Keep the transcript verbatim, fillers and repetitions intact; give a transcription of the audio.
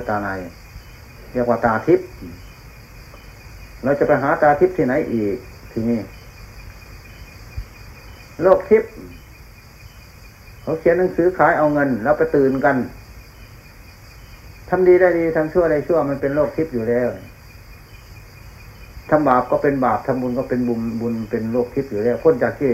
ตาในเรียกว่าตาทิพย์เราจะไปหาตาทิพย์ที่ไหนอีกทีนี้โลกทิพย์เขาเขียนหนังสือขายเอาเงินแล้วไปตื่นกันทำดีได้ดีทำชั่วได้ชั่วมันเป็นโลกทิพย์อยู่แล้วทำบาปก็เป็นบาปทำบุญก็เป็นบุญบุญเป็นโลกทิพย์อยู่แล้วพ้นจากที่